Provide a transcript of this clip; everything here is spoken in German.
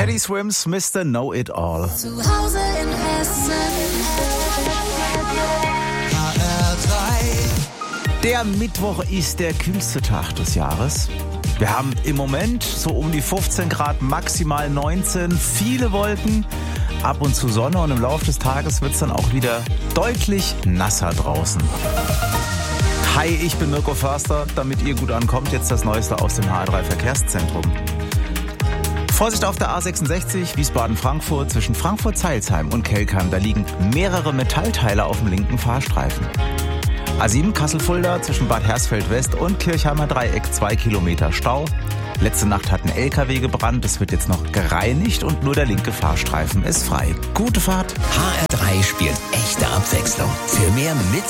Teddy Swims, Mr. Know It All. Zu Hause in Hessen. Der Mittwoch ist der kühlste Tag des Jahres. Wir haben im Moment so um die 15 Grad, maximal 19, viele Wolken, ab und zu Sonne und im Laufe des Tages wird es dann auch wieder deutlich nasser draußen. Hi, ich bin Mirko Förster, damit ihr gut ankommt, jetzt das Neueste aus dem HR3 Verkehrszentrum. Vorsicht auf der A66 Wiesbaden-Frankfurt zwischen Frankfurt-Zeilsheim und Kelkheim, da liegen mehrere Metallteile auf dem linken Fahrstreifen. A7 Kassel-Fulda zwischen Bad Hersfeld-West und Kirchheimer Dreieck 2 Kilometer Stau. Letzte Nacht hat ein LKW gebrannt, es wird jetzt noch gereinigt und nur der linke Fahrstreifen ist frei. Gute Fahrt. HR3 spielt echte Abwechslung für mehr mit